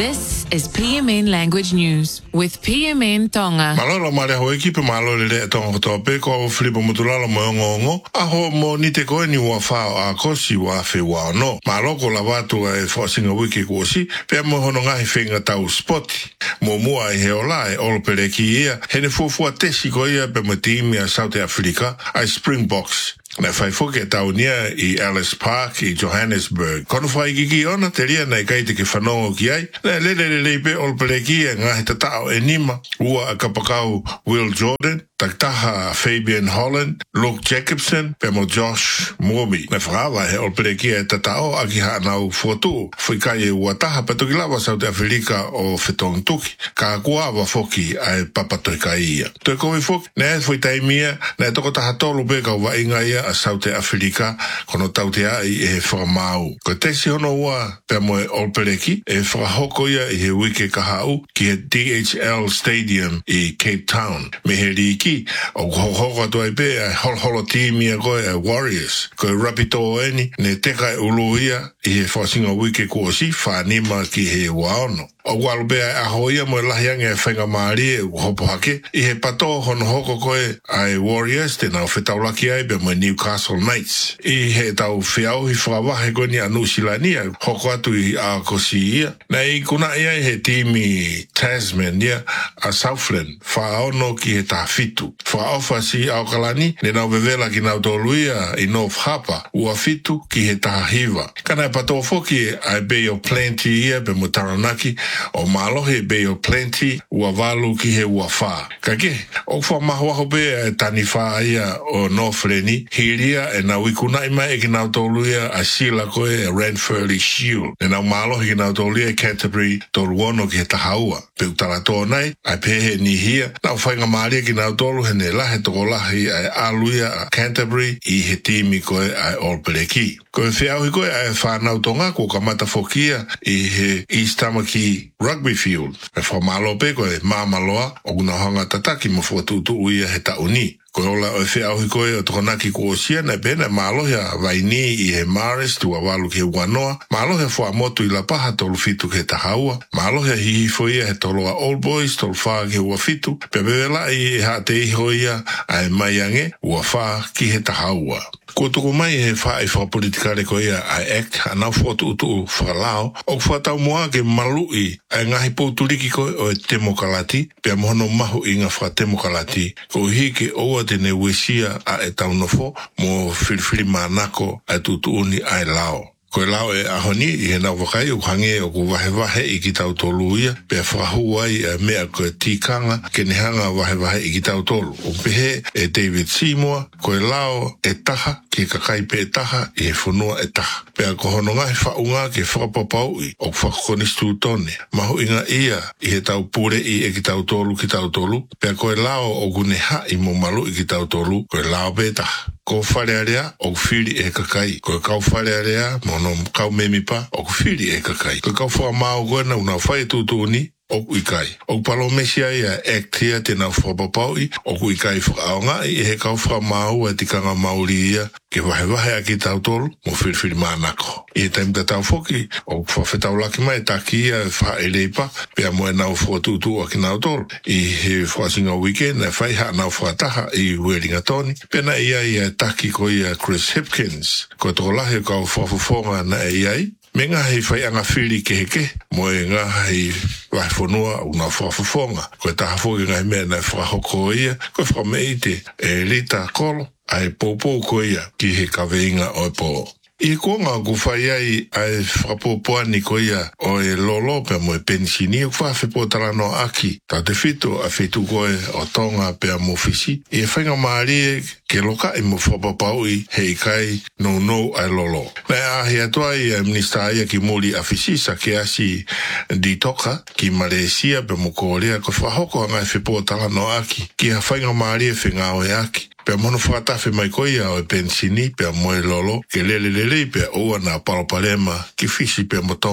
This is PMN Language News with PMN Tonga. Malolo mare ho ekipe malolo le tonga tope ko flipo mutulala mo ngongo aho mo ni te ko ni wa fa a kosi wa fe wa no maloko la watu e forcing wiki kosi pe mo hono nga finga tau spot mo ai he ola e ol pereki ia he ne fofu a tesi ko ia pe mo team ya South Africa ai Springboks. Na fai foke taunia I Ellis Park I Johannesburg. Kono fai gigi ona te ria nei kaite ke whanongo ki ai. Na le pe ol peleki e ngahi ta tau e nima. Ua a kapakau Will Jordan. Taktaha Fabian Holland. Luke Jacobson. Pe mo Josh Morby. Na whakawa he ol peleki e ta tau aki hanau fotu. Fui kai e ua taha patoki lawa South Africa o whetong tuki. Ka kuawa foki ai papatoi kai ia. Toi koe foki. Na e fui taimia. Na e toko taha tolu pe kau wa inga ia a South Africa kono tautea I e whakamau. Ko tesi hono ua pe moe olpereki e whakahoko ia I he wike kahau ki he DHL Stadium I Cape Town. Me he riki o hoko atu ai pe a holo teamia koe a Warriors. Ko e rapito eni ne teka e uluia I he whasinga wike kuosi whanima ki he waono. O walbea a hoia mo lahiange e whenga maari e hopo hake. I he pato hono hoko koe ai Warriors te nao whetaulaki ai be mo Newcastle Knights. I he tau whiau hi whawahe koe ni anu silania hoko atu I a kosi ia. Na I kuna ia he timi Tasmania a Southland. Whaono ki he tafitu. Whaofa si au kalani ne nao vevela ki nao toluia I North Harbour. Ua fitu ki he tahiva. Kana e pato foki ai Bay of Plenty ia be mo Taranaki. O malohe Bay of Plenty ua walu ki he ua wha. Kake, o wha mahuaho be e tani wha ia o Northleni, hiria e na wikuna ima e ki nau toluia a Sheila koe e Ranfurly Shield. E nau malohe ki nau toluia e Canterbury toluono ki he tahaua. Peu talato nei, ai pehe ni hia, nau whainga maaria ki nau tolu he ne lahe toko lahi ai aluia a Canterbury I he timi koe ai Olpereki. Koe whiauhi koe ai whanau tonga ko kamata fokia I he East Tamaki Rugby Field. E whamalo pe koe mamaloa o kuna hanga tataki mo whatutu uia he tauni. Koe ola o whiauhi koe o tokonaki ko osia na pena malohia vaini I he Maris tua walu ke wanoa. Malohia whamotu I la paha tolu fitu ke tahaua. Malohia hihifo ia he toloa Old Boys tolu wha ke ua fitu. Pebewela I ha te iho ia ai maiange ua wha ki he tahaua. Ko toko mai he wha I whapolitikare ko ia ai act anau whotu utu whakalao o whatau mua ke malui ai ngahi pouturiki koe o e temokalati pia mohono mahu I ngā wha temokalati ko hiki oua tene wesia a e taunofo mo whiriwhiri manako ai tutuuni ai lao. Koe lao e ahoni I he nau wakai o hange o ku wahe I ki tau tolu ia pia whahu ai mea koe tikanga ke nehanga wahe I ki tau tolu. O pehe e David Seymour koe lao e taha ki kakai pe e taha I he whanua e taha. Pea ko hono ngahi whaunga ke whakapapau I o whakakonistu tone. Mahu inga ia I he tau pure I e ki tau tolu pea koe lao o guneha I mo malu I ki tau tolu koe lao pe taha. Ko wharearea o whiri e kakai. Ko kau wharearea mono kau memipa o whiri e kakai. Ko kau whamao koe na una whai tutuni o ikai. O palo mesia ia ektia te nau whapapau I o ikai whakaonga I he kau whamao e tikanga mauri ia ke wahe a ki tau tolu mo whiri manako. I he taim ta tau whoki o whawhetau laki mai taki ia whaeleipa pia moe nau whatutu a ki nau tolu. I he whasinga weekend e whaiha nau whataha I Wellingtoni. Pena ia taki ko ia Chris Hipkins. Ko toko lahi kau whafufonga na iai. Me ngā hei whai anga whiri ke heke, mo e ngā hei wahi whanua o ngā whafufonga. Koe taha whoki ngai mea nei whahoko ia, koe whameite e Rita Kolo, ai pōpō ko ia ki he kaweinga o e pō. I konga ku whai ai ai whapopoani ko ia o e lolo pe mo e pensini o whawhepotara no aki. Ta te whitu a whitu koe o tonga pe a mo fisi. I e whainga maari ke loka I mo whapapau I hei kai no ai lolo. Nei ahi atua I minister ia ki mori a fisi sa ke asi di toka ki Malaysia pe mo Korea ko whahoko ngai whepotara no aki. Ki ha whainga maari e whengao e aki. Pea mono whakatafe mai koia o e pensini, pea moe lolo, ke lele pe oa na palopalema ki fisi pe motonga.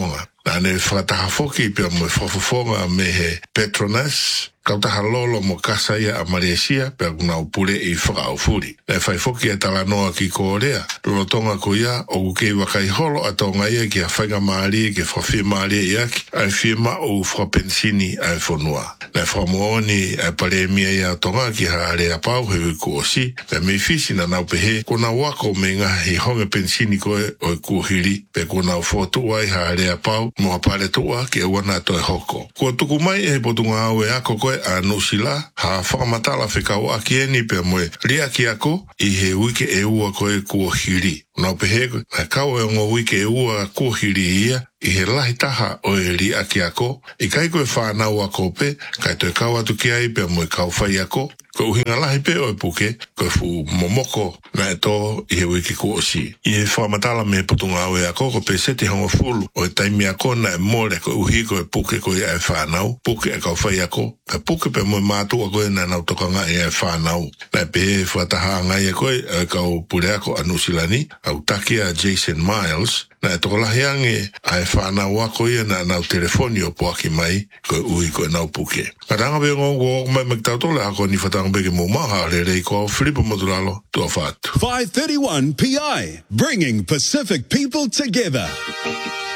Na ne whakataha foki pia mo whafafonga me he Petronas. Kautaha lolo mo kasa ia a Malaysia pia kuna upule I whakaufuri. Na whai foki e talanoa ki Korea. Lolotonga ko ia o kukei wakai holo a tonga ia ki a whainga maari ki whawhi maari iaki ai whima o whapensini ai whanua. Na whamooni ai paremia ia tonga ki haare a pau he ko osi. Pia me fisi na nau pehe kuna wako me ngahi honge pensini koe o kuhiri pe kuna ufotu ai haare a pau mo apare tua ki e wana to e hoko. Kua tuku mai e potunga au e ako koe a nusila ha whakamatala whikau aki eni pe moe ria ki ako I he wike e ua koe kuhiri. Nau pehe na kau e ngo wike e ua kuhiri ia I he lahi taha o e ria ki ako I kai koe whanau ako pe kai toi kau atu ki ai pe moe kau whai ako ko uhinga lahi pe o e puke koe fu momoko na e tō I he wiki ku osi. I he whamatala me potunga au e ako ko pe seti hongo fulu o e taimi ako na e more ko uhi ko e puke ko I e whanau puke e kau whai ako pe puke pe moe mātua ko e na nau tokanga I e whanau na e pe he whataha ngai e koe e kau pure ako anusilani au takia Jason Miles na e tokolahi ange a e whanau ako ia na nau telefoni o poaki mai ko ui ko e nau puke. Karanga be ngongo mai magtautole ako ni whatanga beke mo maha le rei ko Filipo Moturalo tua whatu. 531 PI, bringing Pacific people together.